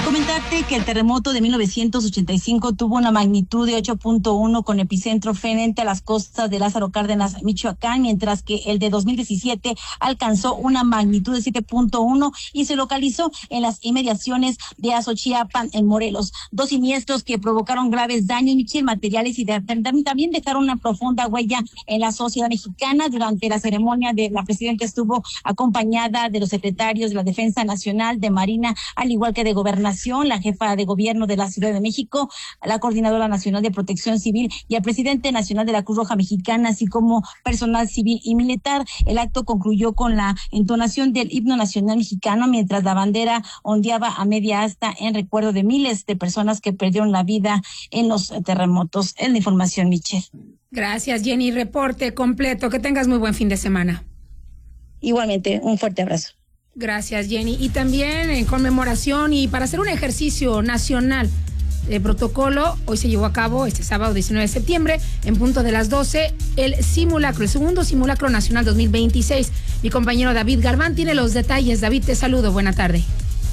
Comentarte que el terremoto de 1985 tuvo una magnitud de 8.1 con epicentro frente a las costas de Lázaro Cárdenas, Michoacán, mientras que el de 2017 alcanzó una magnitud de 7.1 y se localizó en las inmediaciones de Azochiapan, en Morelos. Dos siniestros que provocaron graves daños materiales y también dejaron una profunda huella en la sociedad mexicana. Durante la ceremonia la presidenta estuvo acompañada de los secretarios de la Defensa Nacional, de Marina, al igual que de Gobernación, la jefa de gobierno de la Ciudad de México, la coordinadora nacional de Protección Civil y el presidente nacional de la Cruz Roja Mexicana, así como personal civil y militar. El acto concluyó con la entonación del himno nacional mexicano, mientras la bandera ondeaba a media asta en recuerdo de miles de personas que perdieron la vida en los terremotos. Es la información, Michelle. Gracias, Jenny. Reporte completo. Que tengas muy buen fin de semana. Igualmente, un fuerte abrazo. Gracias, Jenny. Y también en conmemoración y para hacer un ejercicio nacional de protocolo, hoy se llevó a cabo este sábado 19 de septiembre, en punto de las 12, el segundo simulacro nacional 2026. Mi compañero David Galván tiene los detalles. David, te saludo. Buena tarde.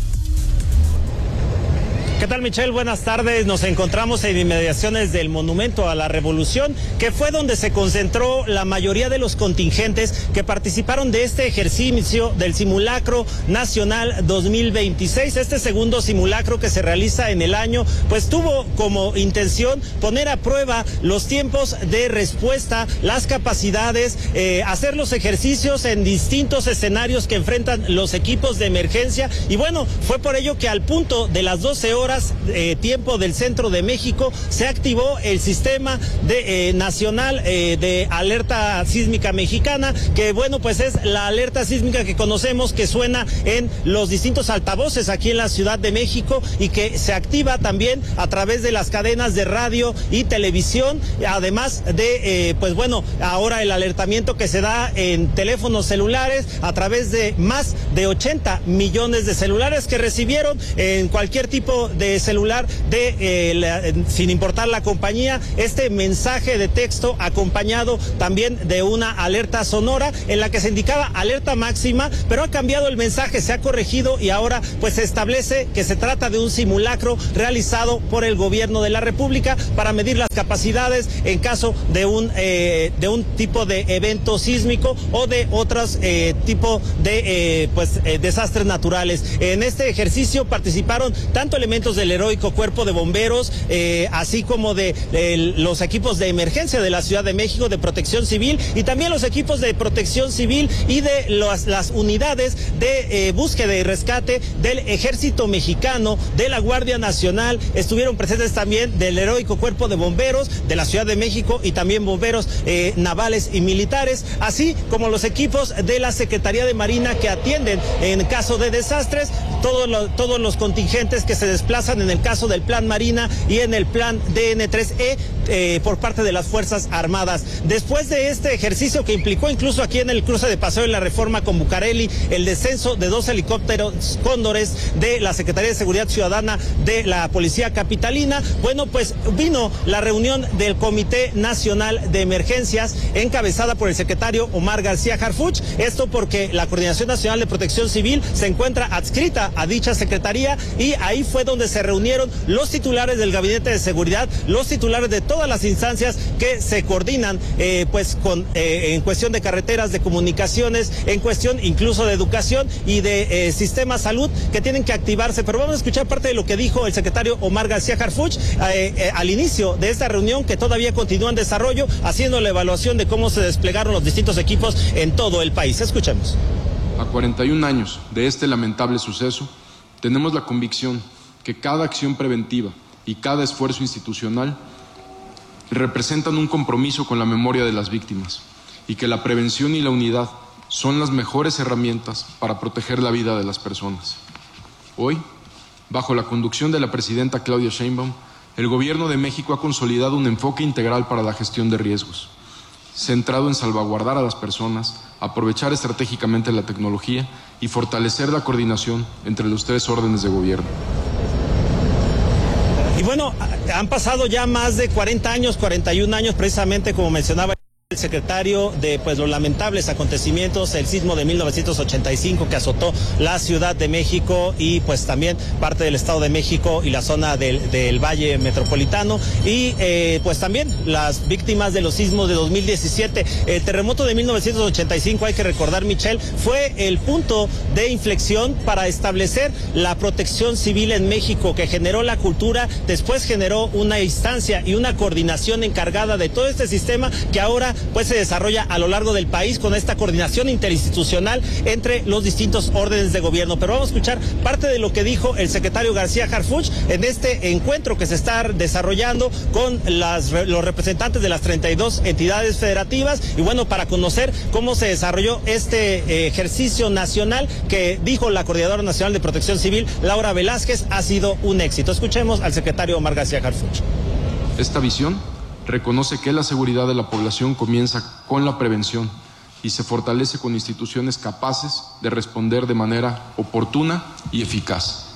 ¿Qué tal, Michelle? Buenas tardes. Nos encontramos en inmediaciones del Monumento a la Revolución, que fue donde se concentró la mayoría de los contingentes que participaron de este ejercicio del Simulacro Nacional 2026. Este segundo simulacro que se realiza en el año, pues tuvo como intención poner a prueba los tiempos de respuesta, las capacidades, hacer los ejercicios en distintos escenarios que enfrentan los equipos de emergencia. Y bueno, fue por ello que al punto de las 12 horas, tiempo del centro de México, se activó el sistema nacional de alerta sísmica mexicana, que bueno, pues es la alerta sísmica que conocemos, que suena en los distintos altavoces aquí en la Ciudad de México y que se activa también a través de las cadenas de radio y televisión, además de pues bueno, ahora el alertamiento que se da en teléfonos celulares a través de más de 80 millones de celulares que recibieron en cualquier tipo de celular, sin importar la compañía, este mensaje de texto acompañado también de una alerta sonora en la que se indicaba alerta máxima, pero ha cambiado el mensaje, se ha corregido y ahora pues se establece que se trata de un simulacro realizado por el gobierno de la República para medir las capacidades en caso de un tipo de evento sísmico o de otros tipo de desastres naturales. En este ejercicio participaron tanto elementos del heroico Cuerpo de Bomberos, así como de los equipos de emergencia de la Ciudad de México, de Protección Civil, y también los equipos de Protección Civil y de las unidades de búsqueda y rescate del Ejército Mexicano, de la Guardia Nacional. Estuvieron presentes también del heroico Cuerpo de Bomberos de la Ciudad de México y también bomberos navales y militares, así como los equipos de la Secretaría de Marina que atienden en caso de desastres, todos los contingentes que se desplazan en el caso del Plan Marina y en el Plan DN3E por parte de las Fuerzas Armadas. Después de este ejercicio, que implicó incluso aquí en el cruce de Paseo de la Reforma con Bucareli el descenso de 2 helicópteros Cóndores de la Secretaría de Seguridad Ciudadana de la Policía Capitalina, bueno, pues vino la reunión del Comité Nacional de Emergencias encabezada por el secretario Omar García Harfuch. Esto porque la Coordinación Nacional de Protección Civil se encuentra adscrita a dicha secretaría, y ahí fue donde se reunieron los titulares del Gabinete de Seguridad, los titulares de todas las instancias que se coordinan en cuestión de carreteras, de comunicaciones, en cuestión incluso de educación y de sistema salud, que tienen que activarse. Pero vamos a escuchar parte de lo que dijo el secretario Omar García Harfuch al inicio de esta reunión, que todavía continúa en desarrollo, haciendo la evaluación de cómo se desplegaron los distintos equipos en todo el país. Escuchemos. A 41 años de este lamentable suceso, tenemos la convicción que cada acción preventiva y cada esfuerzo institucional representan un compromiso con la memoria de las víctimas, y que la prevención y la unidad son las mejores herramientas para proteger la vida de las personas. Hoy, bajo la conducción de la presidenta Claudia Sheinbaum, el Gobierno de México ha consolidado un enfoque integral para la gestión de riesgos, centrado en salvaguardar a las personas, aprovechar estratégicamente la tecnología y fortalecer la coordinación entre los 3 órdenes de gobierno. Y bueno, han pasado ya más de 40 años, 41 años precisamente, como mencionaba El secretario de los lamentables acontecimientos, el sismo de 1985 que azotó la Ciudad de México y también parte del Estado de México y la zona del Valle Metropolitano, y también las víctimas de los sismos de 2017. El terremoto de 1985, hay que recordar, Michelle, fue el punto de inflexión para establecer la protección civil en México, que generó la cultura, después generó una instancia y una coordinación encargada de todo este sistema que ahora se desarrolla a lo largo del país con esta coordinación interinstitucional entre los distintos órdenes de gobierno. Pero vamos a escuchar parte de lo que dijo el secretario García Harfuch en este encuentro que se está desarrollando con los representantes de las 32 entidades federativas y para conocer cómo se desarrolló este ejercicio nacional que, dijo la Coordinadora Nacional de Protección Civil, Laura Velázquez, ha sido un éxito. Escuchemos al secretario Omar García Harfuch. Esta visión reconoce que la seguridad de la población comienza con la prevención y se fortalece con instituciones capaces de responder de manera oportuna y eficaz.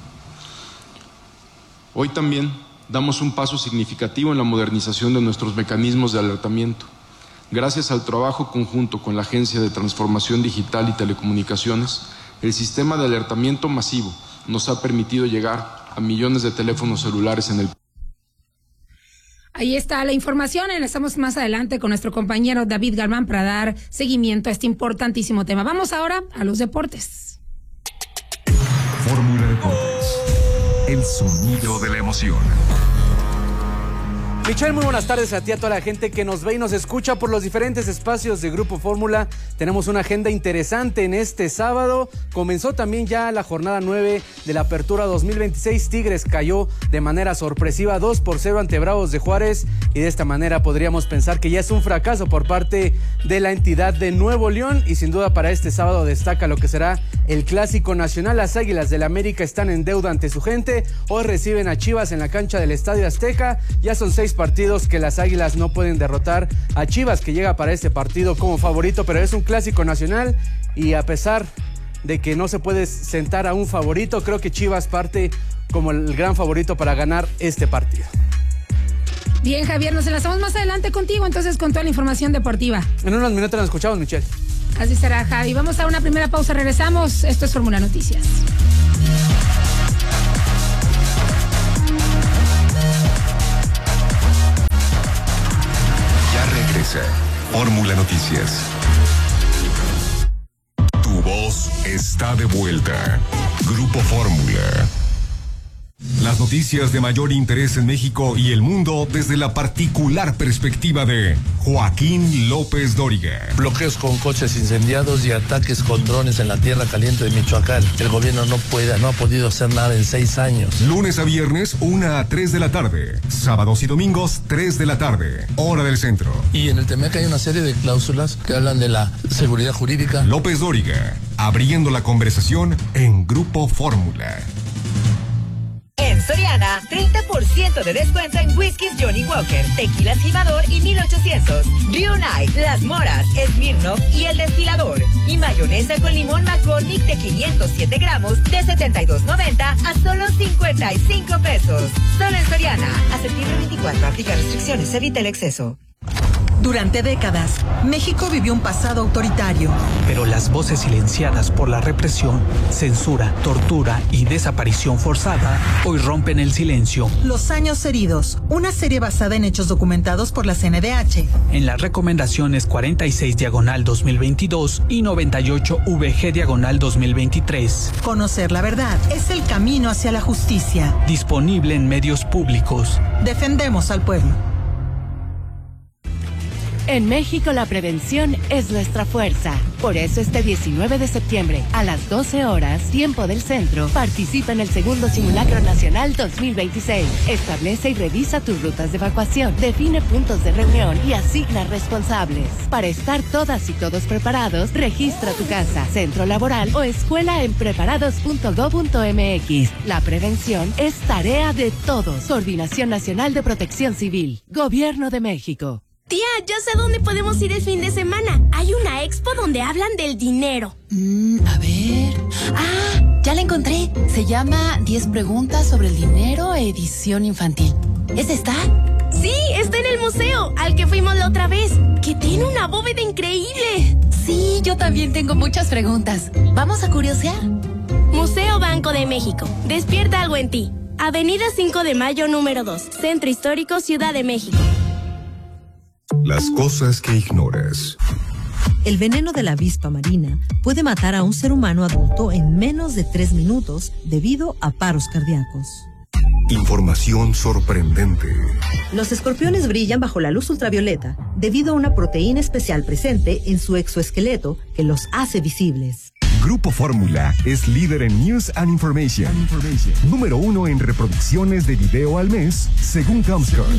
Hoy también damos un paso significativo en la modernización de nuestros mecanismos de alertamiento. Gracias al trabajo conjunto con la Agencia de Transformación Digital y Telecomunicaciones, el sistema de alertamiento masivo nos ha permitido llegar a millones de teléfonos celulares en el país. Ahí está la información. Estamos más adelante con nuestro compañero David Galván para dar seguimiento a este importantísimo tema. Vamos ahora a los deportes. Fórmula Deportes, el sonido de la emoción. Michelle, muy buenas tardes a ti, a toda la gente que nos ve y nos escucha por los diferentes espacios de Grupo Fórmula. Tenemos una agenda interesante en este sábado. Comenzó también ya la jornada 9 de la Apertura 2026. Tigres cayó de manera sorpresiva 2-0 ante Bravos de Juárez, y de esta manera podríamos pensar que ya es un fracaso por parte de la entidad de Nuevo León, y sin duda para este sábado destaca lo que será el Clásico Nacional. Las Águilas del América están en deuda ante su gente. Hoy reciben a Chivas en la cancha del Estadio Azteca. Ya son 6 partidos que las Águilas no pueden derrotar a Chivas, que llega para este partido como favorito, pero es un Clásico Nacional, y a pesar de que no se puede sentar a un favorito, creo que Chivas parte como el gran favorito para ganar este partido. Bien, Javier, nos enlazamos más adelante contigo entonces con toda la información deportiva. En unos minutos nos escuchamos, Michelle. Así será, Javi. Vamos a una primera pausa, regresamos. Esto es Fórmula Noticias. Regresa Fórmula Noticias. Tu voz está de vuelta. Grupo Fórmula. Las noticias de mayor interés en México y el mundo desde la particular perspectiva de Joaquín López Dóriga. Bloqueos con coches incendiados y ataques con drones en la tierra caliente de Michoacán. El gobierno no ha podido hacer nada en 6 años. Lunes a viernes, 1 a 3 de la tarde. Sábados y domingos, 3 de la tarde. Hora del centro. Y en el TEMEC hay una serie de cláusulas que hablan de la seguridad jurídica. López Dóriga, abriendo la conversación en Grupo Fórmula. En Soriana, 30% de descuento en whiskies Johnny Walker, tequilas Jimador y 1800, Blue Night, Las Moras, Smirnoff y El Destilador. Y mayonesa con limón McCormick de 507 gramos de $72.90 a solo 55 pesos. Solo en Soriana. A septiembre 24, aplica restricciones, evita el exceso. Durante décadas, México vivió un pasado autoritario. Pero las voces silenciadas por la represión, censura, tortura y desaparición forzada hoy rompen el silencio. Los años heridos, una serie basada en hechos documentados por la CNDH. En las recomendaciones 46/2022 y 98/VG/2023. Conocer la verdad es el camino hacia la justicia. Disponible en medios públicos. Defendemos al pueblo. En México la prevención es nuestra fuerza. Por eso este 19 de septiembre a las 12 horas, tiempo del centro, participa en el segundo Simulacro Nacional 2026. Establece y revisa tus rutas de evacuación, define puntos de reunión y asigna responsables. Para estar todas y todos preparados, registra tu casa, centro laboral o escuela en preparados.gov.mx. La prevención es tarea de todos. Coordinación Nacional de Protección Civil. Gobierno de México. Tía, ya sé dónde podemos ir el fin de semana. Hay una expo donde hablan del dinero. A ver... ¡Ah! Ya la encontré. Se llama 10 preguntas sobre el dinero, edición infantil. ¿Es esta? Sí, está en el museo, al que fuimos la otra vez, que tiene una bóveda increíble. Sí, yo también tengo muchas preguntas. ¿Vamos a curiosear? Museo Banco de México. Despierta algo en ti. Avenida 5 de Mayo, número 2. Centro Histórico, Ciudad de México. Las cosas que ignoras. El veneno de la avispa marina puede matar a un ser humano adulto en menos de 3 minutos debido a paros cardíacos. Información sorprendente. Los escorpiones brillan bajo la luz ultravioleta debido a una proteína especial presente en su exoesqueleto que los hace visibles. Grupo Fórmula es líder en News and Information. Número 1 en reproducciones de video al mes, según Comscore.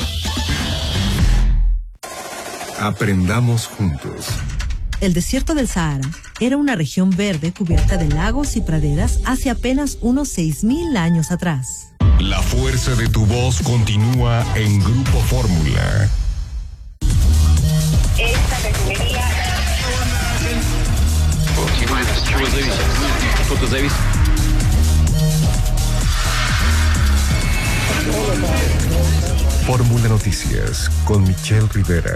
Aprendamos juntos. El desierto del Sahara era una región verde cubierta de lagos y praderas hace apenas unos 6,000 años atrás. La fuerza de tu voz continúa en Grupo Fórmula. Esta refinería... Fórmula Noticias con Michelle Rivera.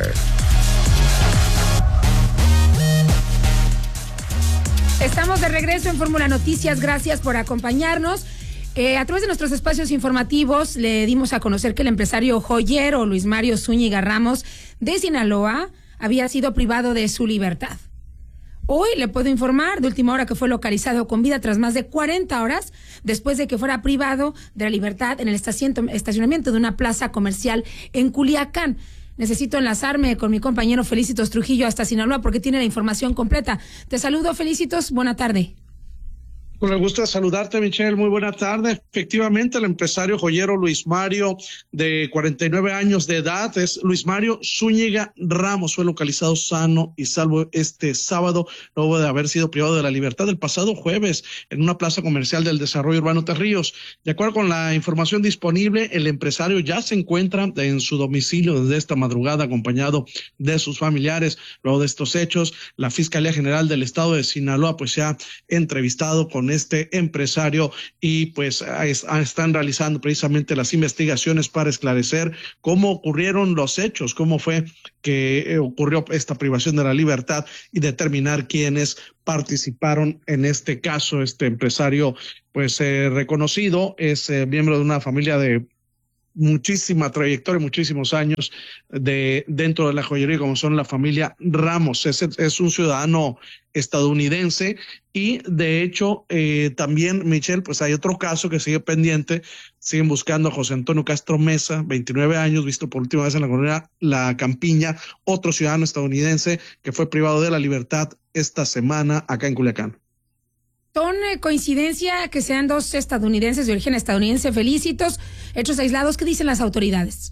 Estamos de regreso en Fórmula Noticias. Gracias por acompañarnos. A través de nuestros espacios informativos le dimos a conocer que el empresario joyero Luis Mario Zúñiga Ramos de Sinaloa había sido privado de su libertad. Hoy le puedo informar de última hora que fue localizado con vida tras más de 40 horas después de que fuera privado de la libertad en el estacionamiento de una plaza comercial en Culiacán. Necesito enlazarme con mi compañero Felicitos Trujillo hasta Sinaloa porque tiene la información completa. Te saludo, Felicitos. Buena tarde. Con el gusto de saludarte, Michelle. Muy buena tarde. Efectivamente, el empresario joyero Luis Mario, de 49 años de edad, es Luis Mario Zúñiga Ramos. Fue localizado sano y salvo este sábado, luego de haber sido privado de la libertad el pasado jueves en una plaza comercial del Desarrollo Urbano de Ríos. De acuerdo con la información disponible, el empresario ya se encuentra en su domicilio desde esta madrugada, acompañado de sus familiares. Luego de estos hechos, la Fiscalía General del Estado de Sinaloa pues se ha entrevistado con este empresario y pues están realizando precisamente las investigaciones para esclarecer cómo ocurrieron los hechos, cómo fue que ocurrió esta privación de la libertad y determinar quiénes participaron en este caso. Este empresario pues reconocido es miembro de una familia de muchísima trayectoria, muchísimos años dentro de la joyería, como son la familia Ramos. Es un ciudadano estadounidense y de hecho también, Michelle, pues hay otro caso que sigue pendiente. Siguen buscando a José Antonio Castro Mesa, 29 años, visto por última vez en la colonia La Campiña, otro ciudadano estadounidense que fue privado de la libertad esta semana acá en Culiacán. ¿Son coincidencia que sean dos estadounidenses de origen estadounidense? Felicitos, hechos aislados. ¿Qué dicen las autoridades?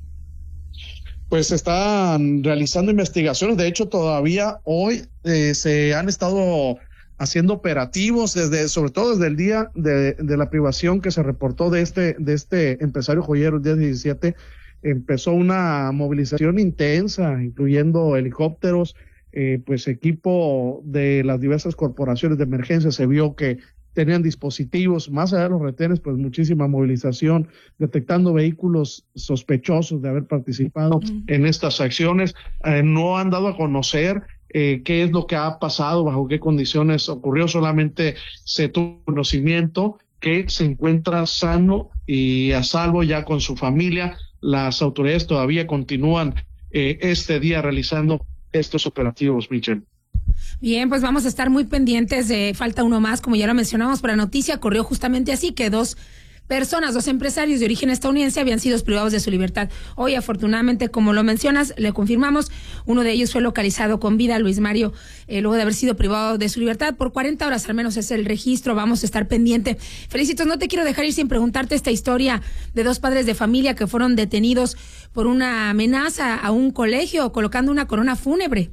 Pues están realizando investigaciones. De hecho, todavía hoy se han estado haciendo operativos sobre todo desde el día de la privación que se reportó de este empresario joyero el día 17. Empezó una movilización intensa, incluyendo helicópteros, pues equipo de las diversas corporaciones de emergencia. Se vio que tenían dispositivos, más allá de los retenes, pues muchísima movilización, detectando vehículos sospechosos de haber participado en estas acciones. No han dado a conocer qué es lo que ha pasado, bajo qué condiciones ocurrió. Solamente se tuvo conocimiento que se encuentra sano y a salvo ya con su familia. Las autoridades todavía continúan este día realizando estos operativos, Michelle. Bien, pues vamos a estar muy pendientes de falta uno más, como ya lo mencionamos, pero la noticia corrió justamente así, que dos empresarios de origen estadounidense habían sido privados de su libertad. Hoy, afortunadamente, como lo mencionas, le confirmamos, uno de ellos fue localizado con vida, Luis Mario, luego de haber sido privado de su libertad por 40 horas, al menos es el registro. Vamos a estar pendiente. Felicitos, no te quiero dejar ir sin preguntarte esta historia de dos padres de familia que fueron detenidos por una amenaza a un colegio colocando una corona fúnebre.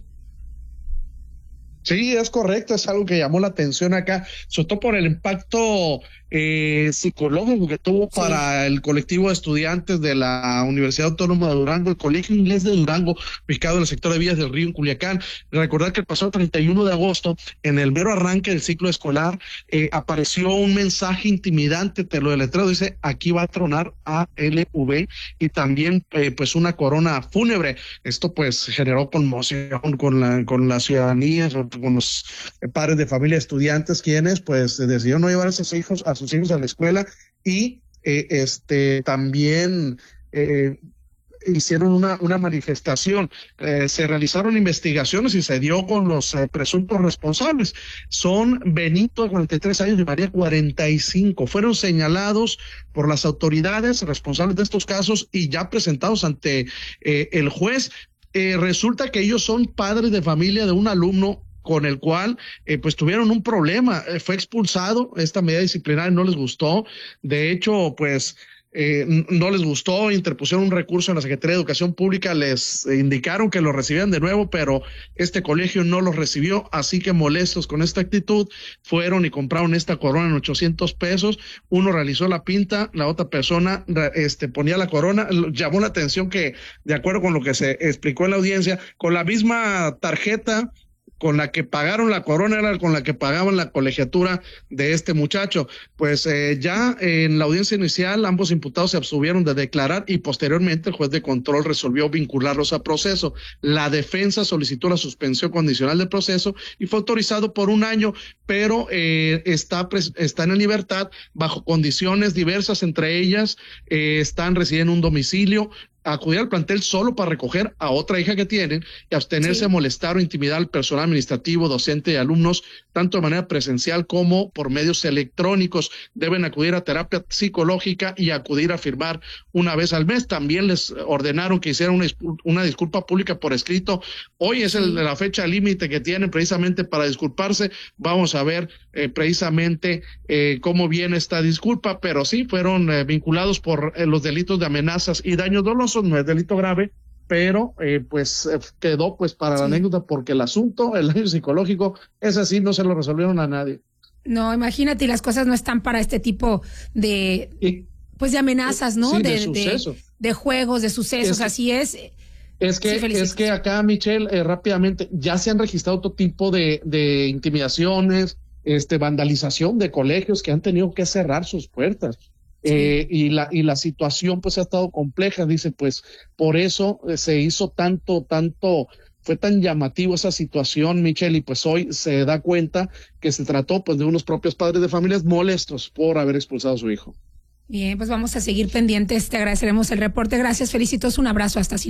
Sí, es correcto, es algo que llamó la atención acá, sobre todo por el impacto psicológico que tuvo para el colectivo de estudiantes de la Universidad Autónoma de Durango, el Colegio Inglés de Durango, ubicado en el sector de Villas del Río, en Culiacán. Recordar que el pasado 31 de agosto, en el mero arranque del ciclo escolar, apareció un mensaje intimidante, te lo deletreo, dice: aquí va a tronar ALV, y también pues una corona fúnebre. Esto pues generó conmoción con la ciudadanía, con los padres de familia, estudiantes, quienes pues decidieron no llevar a sus hijos a la escuela, y también hicieron una manifestación. Se realizaron investigaciones y se dio con los presuntos responsables. Son Benito, de 43 años, y María, 45. Fueron señalados por las autoridades responsables de estos casos y ya presentados ante el juez. Resulta que ellos son padres de familia de un alumno con el cual pues tuvieron un problema. Fue expulsado. Esta medida disciplinaria no les gustó. De hecho, pues no les gustó, interpusieron un recurso en la Secretaría de Educación Pública, les indicaron que lo recibían de nuevo, pero este colegio no los recibió, así que molestos con esta actitud, fueron y compraron esta corona en 800 pesos, uno realizó la pinta, la otra persona ponía la corona. Llamó la atención que, de acuerdo con lo que se explicó en la audiencia, con la misma tarjeta con la que pagaron la corona era con la que pagaban la colegiatura de este muchacho. Pues ya en la audiencia inicial ambos imputados se abstuvieron de declarar y posteriormente el juez de control resolvió vincularlos a proceso. La defensa solicitó la suspensión condicional del proceso y fue autorizado por 1 año, pero está en libertad bajo condiciones diversas, entre ellas están residiendo en un domicilio, acudir al plantel solo para recoger a otra hija que tienen y abstenerse a molestar o intimidar al personal administrativo, docente y alumnos, tanto de manera presencial como por medios electrónicos. Deben acudir a terapia psicológica y acudir a firmar una vez al mes. También les ordenaron que hicieran una disculpa pública por escrito. Hoy es la fecha límite que tienen precisamente para disculparse. Vamos a ver precisamente cómo viene esta disculpa, pero sí fueron vinculados por los delitos de amenazas y daños dolosos. No es delito grave, pero pues quedó pues para la anécdota, porque el asunto, el daño psicológico, es así, no se lo resolvieron a nadie. No, imagínate, las cosas no están para este tipo de pues de amenazas, ¿no? Sí, de juegos, de sucesos, así es. Es que acá, Michelle, rápidamente, ya se han registrado otro tipo de intimidaciones, vandalización de colegios que han tenido que cerrar sus puertas. Y la situación pues ha estado compleja, dice, pues por eso se hizo fue tan llamativo esa situación, Michelle, y pues hoy se da cuenta que se trató pues de unos propios padres de familias molestos por haber expulsado a su hijo. Bien, pues vamos a seguir pendientes, te agradeceremos el reporte, gracias, felicitos, un abrazo, hasta